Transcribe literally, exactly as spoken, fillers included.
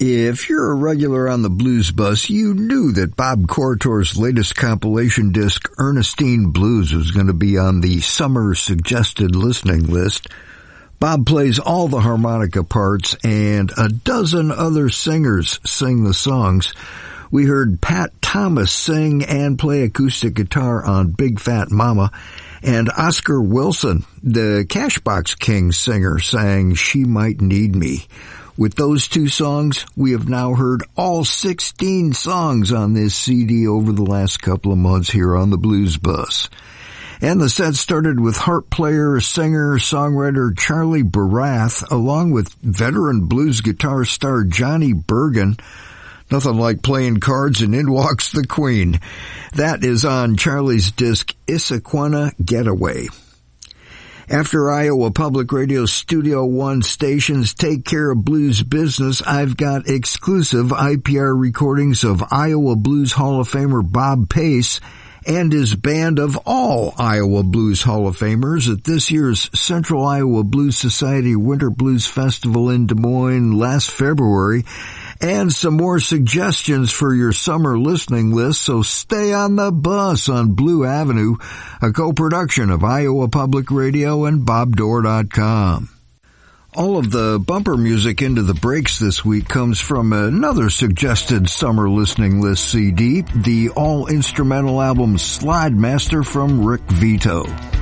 If you're a regular on the Blues Bus, you knew that Bob Corritor's latest compilation disc, Ernestine Blues, was going to be on the summer suggested listening list. Bob plays all the harmonica parts, and a dozen other singers sing the songs. We heard Pat Thomas sing and play acoustic guitar on Big Fat Mama, and Oscar Wilson, the Cashbox King singer, sang She Might Need Me. With those two songs, we have now heard all sixteen songs on this C D over the last couple of months here on the Blues Bus. And the set started with harp player, singer, songwriter Charlie Barath, along with veteran blues guitar star Johnny Bergen. Nothing like playing cards and in walks the Queen. That is on Charlie's disc Issaquah Getaway. After Iowa Public Radio Studio One stations take care of blues business, I've got exclusive I P R recordings of Iowa Blues Hall of Famer Bob Pace and his band of all Iowa Blues Hall of Famers at this year's Central Iowa Blues Society Winter Blues Festival in Des Moines last February, and some more suggestions for your summer listening list, so stay on the bus on Blue Avenue, a co-production of Iowa Public Radio and Bob Dorr dot com. All of the bumper music into the breaks this week comes from another suggested summer listening list C D, the all-instrumental album Slide Master from Rick Vito.